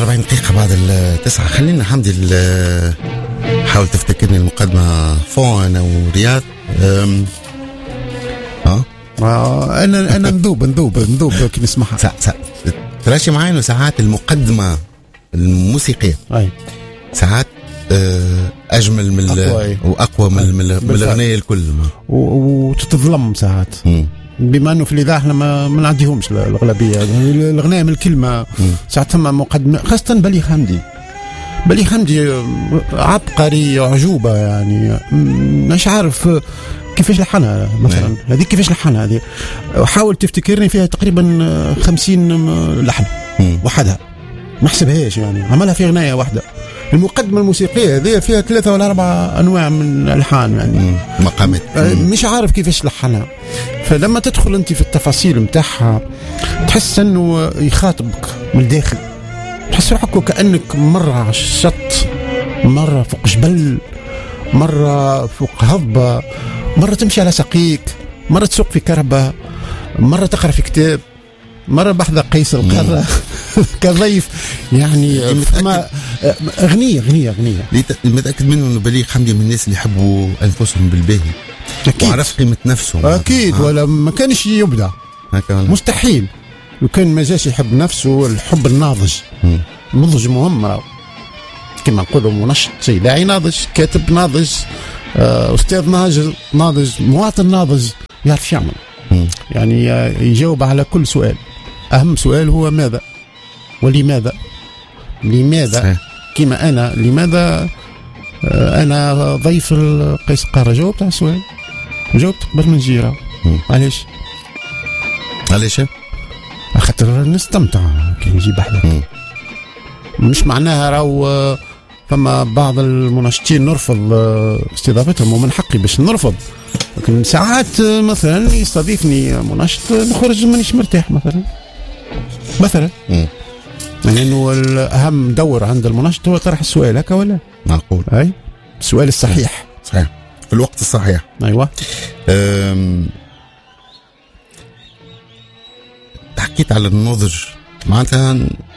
43 دقيقة بعد 9. خلينا حمدي حاول تفتكرني المقدمة فون ورياض. انا نذوب كي نسمعها. تراشي معايا انه ساعات المقدمة الموسيقية ساعات اجمل من واقوى من الاغنية الكل وتتظلم ساعات. بما انه في الاذاعه احنا ما نعديهمش الاغلبيه الاغنيه من الكلمه. ساعات ثم مقدمه خاصه بليغ حمدي عبقري عجوبه يعني. مش عارف كيفاش لحنها مثلا. هذه كيفاش لحنها هذه. حاول تفتكرني فيها تقريبا 50 لحن وحدها ما حسبهاش يعني. عملها في اغنيه واحده. المقدمة الموسيقية هذه فيها 3 ولا 4 أنواع من الألحان يعني مقامات. مش عارف كيفاش لحنها. فلما تدخل أنت في التفاصيل متاعها تحس أنه يخاطبك من الداخل. تحس روحك كأنك مرة على الشط، مرة فوق جبل، مرة فوق هضبة، مرة تمشي على سقيك، مرة تسوق في كربة، مرة تقرأ في كتاب، مرة بحذا قيس القارة كضيف يعني. أغنية متأكد منه أنه بليغ حمدي من الناس اللي يحبوا أنفسهم بالباهي وعرف قيمة نفسهم أكيد. ولا ما كانش يبدع مستحيل. وكان ما جاش يحب نفسه. الحب الناضج نضج مهم كما نقولوا منشط داعي ناضج، كاتب ناضج، أستاذ ناضج، مواطن ناضج يعرف يعمل يعني يجاوب على كل سؤال. أهم سؤال هو ماذا ولماذا. كما أنا لماذا أنا ضيف قيس قارة. جاوبت على السؤال، جاوبت قبل من جيرة. علاش خاطر نستمتع كي نجي بحذا. مش معناها راو فما بعض المنشطين نرفض استضافتهم ومن حقي باش نرفض. لكن ساعات مثلا يستضيفني منشط نخرج مانيش مرتاح مثلا يعني انه الاهم دور عند المنشط هو طرح السؤال هكا ولا معقول. اي السؤال الصحيح صحيح في الوقت الصحيح. ايوه. حكيت على النضج معناتها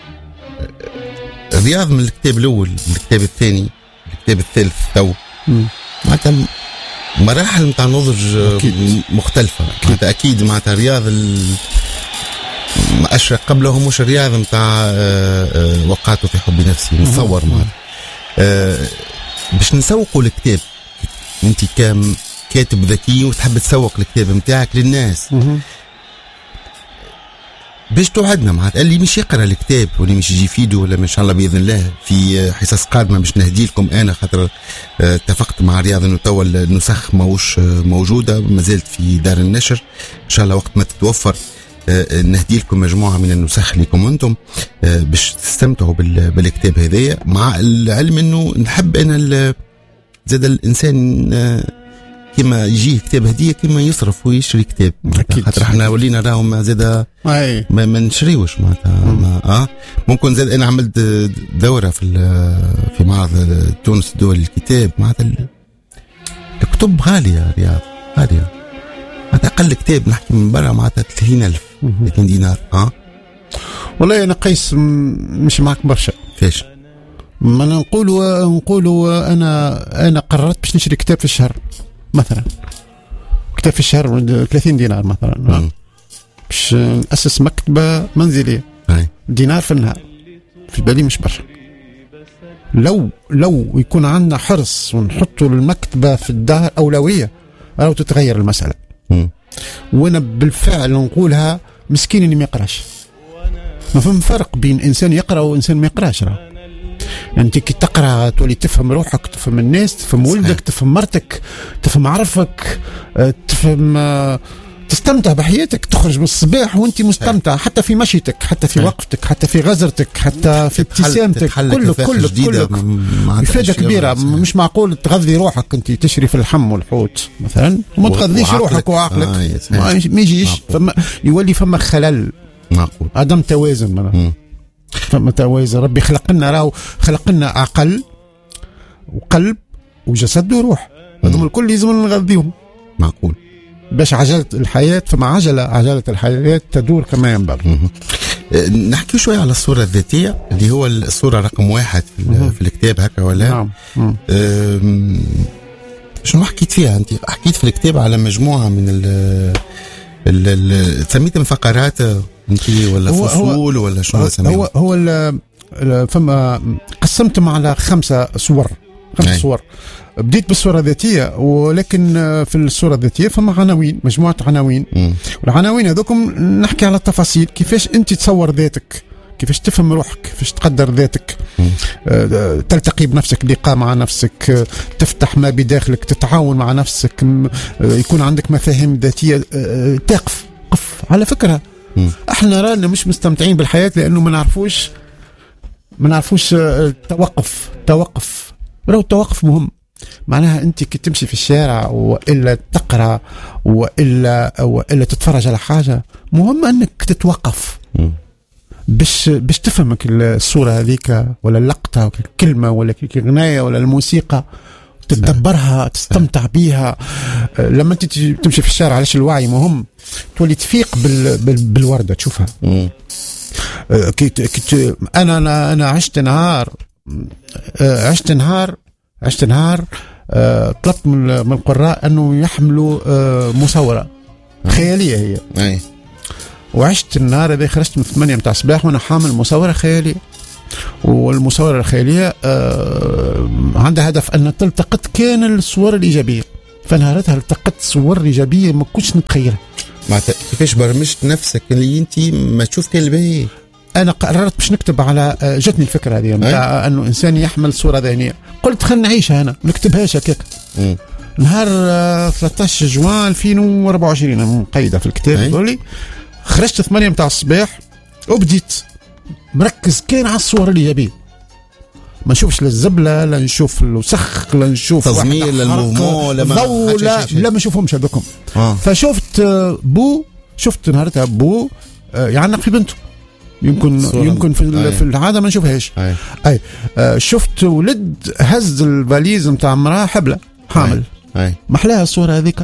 رياض من الكتاب الاول الكتاب الثاني الكتاب الثالث تو معناتها مراحل متاع نضج مختلفة. أكيد معناتها رياض ما أشرق قبله مش الرياض متاع وقعته في حب نفسي. نتصور باش نسوقوا الكتاب. أنت كاتب ذكي وتحب تسوق الكتاب متاعك للناس. باش توعدنا معناتها اللي مش يقرأ الكتاب واللي مش يجي فيديو ولا إن شاء الله بإذن الله في حصص قادمة باش نهدي لكم. أنا خاطر اتفقت مع رياض إنه توا النسخ موش موجودة ما زالت في دار النشر. إن شاء الله وقت ما تتوفر نهدي لكم مجموعة من النسخ لكم أنتم باش تستمتعوا بالكتاب هذايا. مع العلم إنه نحب أنا زاد الإنسان كما يجيه كتاب هدية كما يصرف ويشري كتاب. خاطر احنا ولينا راهم زاد ما نشريوش معناتها. ممكن زاد انا عملت دورة في معرض تونس دول الكتاب. معناتها الكتب غالية رياض غالية. معناتها اقل كتاب نحكي من برا معناتها 30,000 30 دينار. والله انا قيس مش معك برشا. فاش ما نقولوا انا قررت باش نشري كتاب في الشهر مثلا. كتاب في الشهر 30 دينار مثلا. باش نأسس مكتبة منزلية دينار في النهار. في بالي مش برشا. لو يكون عندنا حرص ونحطوا المكتبة في الدار أولوية أو تتغير المسألة. وانا بالفعل نقولها مسكين اللي ما يقراش. ما فهم فرق بين إنسان يقرأ وإنسان ما يقراش. أنت كي تقرأ تولي تفهم روحك، تفهم الناس، تفهم ولدك، تفهم مرتك، تفهم عرفك، تفهم تستمتع بحياتك. تخرج من الصباح وانت مستمتع حتى في مشيتك، حتى في وقفتك، حتى في غزرتك، حتى في ابتسامتك. كلك بفائدة كبيرة. مش معقول تغذي روحك انت تشري في اللحم والحوت مثلا وما تغذيش روحك وعقلك. ما يجيش. يولي فما خلل. معقول. عدم توازن. فما توازن. ربي خلقنا عقل وقلب وجسد وروح. هذوم الكل لازم نغذيهم. معقول. باش عجلة الحياة فما عجلة الحياة تدور كما ينبغي. نحكي شوية على الصورة الذاتية اللي هو الصورة رقم 1 في الكتاب هكا ولا؟ نعم. شنو حكيت فيها أنت؟ حكيت في الكتاب على مجموعة من سميتهم فقرات أنت ولا فصول ولا شنو سميتهم؟ هو فما قسمتهم على 5 صور. 5 صور. بديت بالصورة الذاتية، ولكن في الصورة الذاتية فما عناوين، مجموعة عناوين. والعناوين هذوكم نحكي على التفاصيل، كيفاش أنت تصور ذاتك، كيفاش تفهم روحك، كيفاش تقدر ذاتك، تلتقي بنفسك، لقاء مع نفسك، تفتح ما بداخلك، تتعاون مع نفسك، يكون عندك مفاهيم ذاتية، تقف على فكرة. احنا رانا مش مستمتعين بالحياة لأنه ما نعرفوش توقف. ولو التوقف مهم، معناها أنت كي تمشي في الشارع وإلا تقرأ وإلا تتفرج على حاجة، مهم أنك تتوقف باش تفهمك الصورة هذيك ولا اللقطة ولا الكلمة ولا الغناية ولا الموسيقى، تتدبرها، تستمتع بيها. لما أنت تمشي في الشارع، علاش الوعي مهم؟ تولي تفيق بالوردة تشوفها. أنا عشت نهار طلبت من القراء أنه يحملوا مصورة خيالية هي. وعشت النهار هذا، خرجت من 8 متاع الصباح وأنا حامل مصورة خيالية. والمصورة الخيالية عندها هدف أن تلتقط كان الصور الإيجابية، فنهارتها التقطت صور إيجابية ما كنتش نتخيلها. كيفاش برمجت نفسك اللي أنت ما تشوف كان الباهي؟ أنا قررت باش نكتب على، جتني الفكرة هذه متاع أنه إنسان يحمل صورة ذهنية. قلت خلنا نعيشها أنا، نكتبهاش هكاك. نهار 13 جوان 2024 مقيدة في الكتاب دولي. خرجت 8 متاع الصباح وبديت مركز كان على الصور الإيجابية، ما نشوفش لا الزبلة، لا نشوف الوسخ، لا نشوف تزميل المومون، لا ما نشوفهمش هذوكم. فشفت شفت نهارتها بو يعنق في بنته، يمكن في العاده ما نشوفهاش. شفت ولد هز الفاليز نتاع امراه حبله حامل، محلاها الصوره هذيك.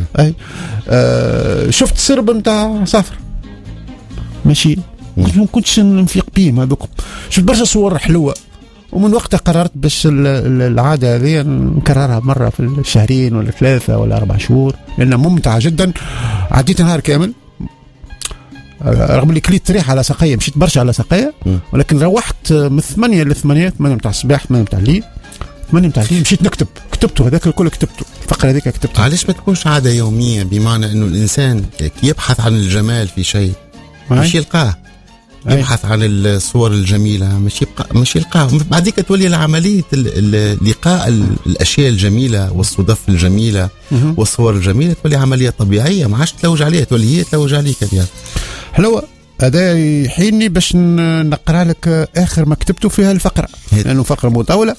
شفت سرب نتاع سافر ماشي، ما كنتش نفيق بيهم هذوك. شفت برشا صور حلوه، ومن وقتها قررت باش العاده هذه نكررها مره في الشهرين ولا 3 ولا 4 شهور، لانها ممتعه جدا. عديت نهار كامل رغم اللي كليت ريح على ساقية، مشيت برشا على ساقية، ولكن روحت من 8 ل 8 متاع الصباح 8 متاع الليل 8 متاع الليل مشيت كتبته هذاك الكل، كتبته الفقرة هذيك كتبته. علاش ما تكونش عادة يومية؟ بمعنى انه الانسان يبحث عن الجمال في شيء مش يلقاه، يبحث عن الصور الجميلة مش يلقاه. بعديك تولي العملية لقاء الأشياء الجميلة والصدف الجميلة والصور الجميلة تولي عملية طبيعية، ما عادش تلوج عليها، تولي هي تلوج عليك. حلوة. هذا يحيني باش نقرأ لك آخر ما كتبته فيها الفقرة، لأنه فقرة مطولة.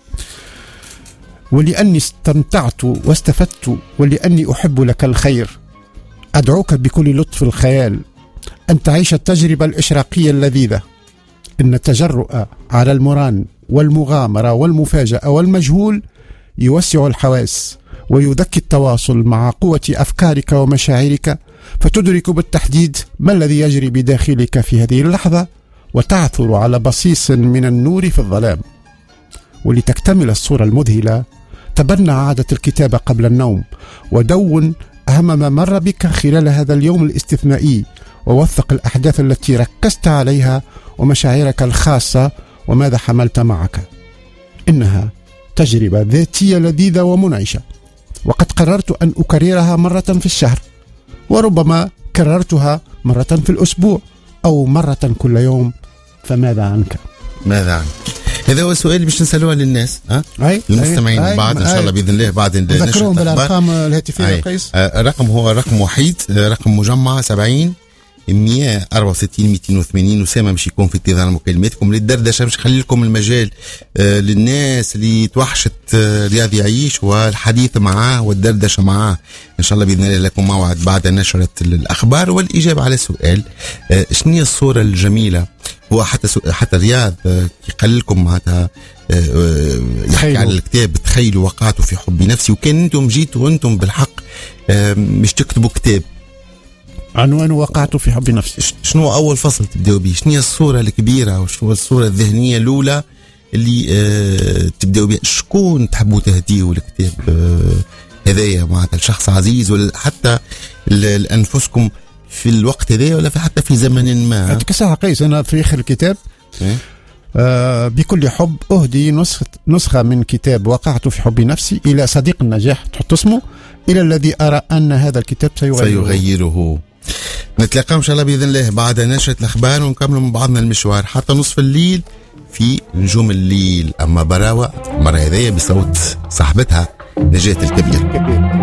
ولأني استمتعت واستفدت، ولأني أحب لك الخير، أدعوك بكل لطف الخيال أن تعيش التجربة الإشراقية اللذيذة. إن التجرؤ على المران والمغامرة والمفاجأة والمجهول يوسع الحواس ويذكي التواصل مع قوة أفكارك ومشاعرك، فتدرك بالتحديد ما الذي يجري بداخلك في هذه اللحظة، وتعثر على بصيص من النور في الظلام. ولتكتمل الصورة المذهلة، تبنى عادة الكتابة قبل النوم، ودون أهم ما مر بك خلال هذا اليوم الاستثنائي، ووثق الأحداث التي ركزت عليها ومشاعرك الخاصة وماذا حملت معك. إنها تجربة ذاتية لذيذة ومنعشة، وقد قررت أن أكررها مرة في الشهر، وربما كررتها مرة في الأسبوع أو مرة كل يوم. فماذا عنك؟ ماذا عنك؟ هذا هو السؤال اللي باش نسألوها للناس، المستمعين بعد إن شاء الله بإذن الله، بعد نذكرهم بالأرقام الهاتفية قيس. رقم هو رقم وحيد، رقم مجمع 70 164 280. وسامة مش يكون في انتظار مكالماتكم للدردشة، مش خلي لكم المجال للناس اللي توحشت رياض يعيش والحديث معاه والدردشة معاه. إن شاء الله بإذن الله لكم موعد بعد نشرة الأخبار والإجابة على السؤال شنو هي الصورة الجميلة. هو حتى رياض يقل لكم معناتها يحكي على الكتاب، تخيلوا وقعتوا في حب نفسي، وكان انتم جيتوا وانتم بالحق مش تكتبوا كتاب، عنوان وقعت في حب نفسي. شنو أول فصل تبدأوا به؟ شنو هي الصورة الكبيرة وشنو الصورة الذهنية الأولى اللي تبدأوا بها؟ شكون تحبوا تهديه الكتاب هذايا معناتها الشخص عزيز ولا حتى لأنفسكم في الوقت هذايا ولا في حتى في زمن ما؟ أتكساها قيس أنا في آخر الكتاب بكل حب أهدي نسخة من كتاب وقعت في حب نفسي إلى صديق النجاح تحط اسمه، إلى الذي أرى أن هذا الكتاب سيغيره. نتلاقى إن شاء الله بإذن الله بعد نشرة الأخبار ونكمل من بعضنا المشوار حتى نصف الليل في نجوم الليل. أما براوة مرة هذية بصوت صاحبتها نجاة الكبير.